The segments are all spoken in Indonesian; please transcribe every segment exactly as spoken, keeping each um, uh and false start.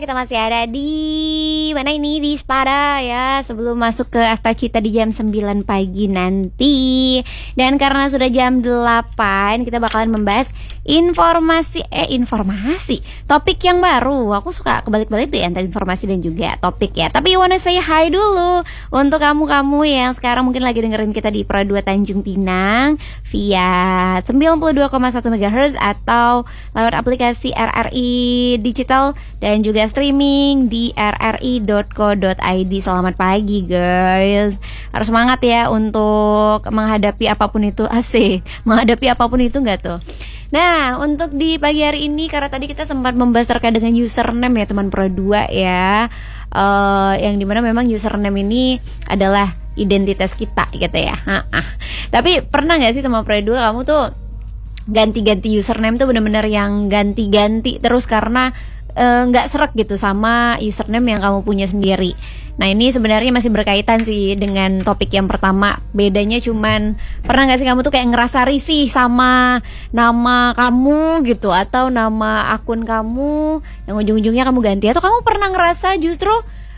kita masih ada di mana ini, di Spada ya, sebelum masuk ke Asta Cita di jam sembilan pagi nanti. Dan karena sudah jam delapan, kita bakalan membahas informasi eh informasi topik yang baru. Aku suka kebalik-balik deh antara informasi dan juga topik ya. Tapi wanna say hi dulu untuk kamu-kamu yang sekarang mungkin lagi dengerin kita di Pro dua Tanjung Pinang via sembilan puluh dua koma satu megahertz atau lewat aplikasi R R I Digital dan juga streaming di r r i dot co dot i d. Selamat pagi guys. Harus semangat ya untuk menghadapi apapun itu. Asik, menghadapi apapun itu enggak tuh. Nah, untuk di pagi hari ini, karena tadi kita sempat membahas terkait dengan username ya teman Pro dua ya, uh, yang dimana memang username ini adalah identitas kita gitu ya. Ha-ha. Tapi pernah gak sih teman Pro dua kamu tuh ganti-ganti username tuh bener-bener yang ganti-ganti terus karena nggak uh, serak gitu sama username yang kamu punya sendiri. Nah ini sebenarnya masih berkaitan sih dengan topik yang pertama. Bedanya cuman pernah gak sih kamu tuh kayak ngerasa risih sama nama kamu gitu, atau nama akun kamu yang ujung-ujungnya kamu ganti, atau kamu pernah ngerasa justru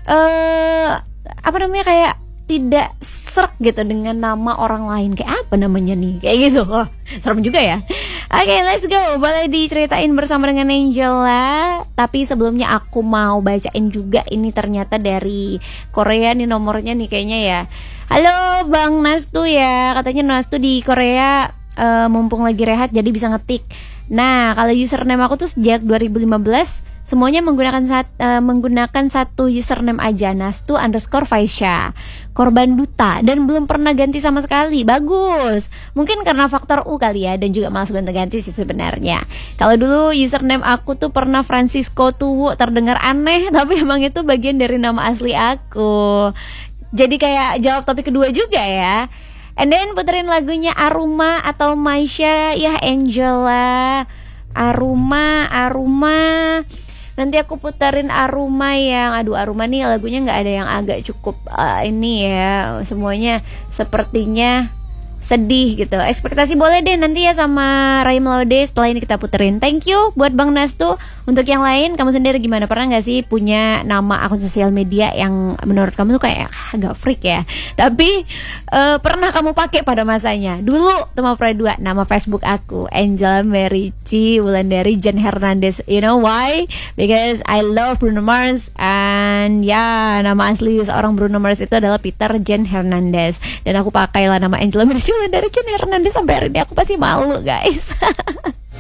uh, apa namanya kayak tidak serak gitu dengan nama orang lain. Kayak apa namanya nih, kayak gitu. Oh, serem juga ya. Oke, okay, let's go. Boleh diceritain bersama dengan Angela. Tapi sebelumnya aku mau bacain juga ini, ternyata dari Korea nih nomornya nih kayaknya ya. Halo Bang Nastu ya. Katanya Nastu di Korea uh, mumpung lagi rehat jadi bisa ngetik. Nah, kalau username aku tuh sejak dua ribu lima belas semuanya menggunakan sat, uh, menggunakan satu username aja, Nastu underscore Faisya, korban duta, dan belum pernah ganti sama sekali. Bagus. Mungkin karena faktor U kali ya, dan juga malas gonta-ganti sih sebenarnya. Kalau dulu username aku tuh pernah Francisco Tuwo, terdengar aneh, tapi emang itu bagian dari nama asli aku. Jadi kayak jawab topik kedua juga ya. And then puterin lagunya Aruma atau Maisha ya Angela. Aruma, Aruma. Nanti aku puterin Aruma yang, aduh Aruma nih lagunya nggak ada yang agak cukup uh, ini ya. Semuanya sepertinya sedih gitu. Ekspektasi boleh deh nanti ya sama Rai Melode setelah ini kita puterin. Thank you buat Bang Nastu. Untuk yang lain, kamu sendiri gimana? Pernah gak sih punya nama akun sosial media yang menurut kamu tuh kayak agak freak ya, tapi uh, pernah kamu pakai pada masanya? Dulu teman Pro dua, nama Facebook aku Angela Merici Wulandari Jen Hernandez. You know why? Because I love Bruno Mars. And ya, nama asli seorang Bruno Mars itu adalah Peter Jen Hernandez. Dan aku pakailah nama Angela Merici Wulandari Jen Hernandez sampai hari ini. Aku pasti malu guys.